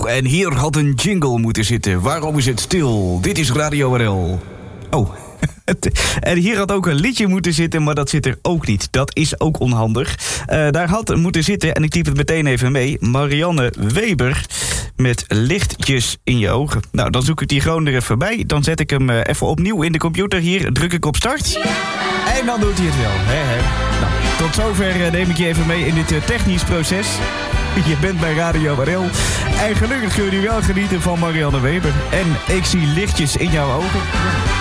en hier had een jingle moeten zitten. Waarom is het stil? Dit is Radio RL. Oh, en hier had ook een liedje moeten zitten, maar dat zit er ook niet. Dat is ook onhandig. Daar had moeten zitten, en ik typ het meteen even mee, Marianne Weber met Lichtjes in je ogen. Nou, dan zoek ik die gewoon er even bij. Dan zet ik hem even opnieuw in de computer hier. Druk ik op start. En dan doet hij het wel. Nou, tot zover neem ik je even mee in dit technisch proces. Je bent bij Radio RL. En gelukkig kun je wel genieten van Marianne Weber. En ik zie lichtjes in jouw ogen.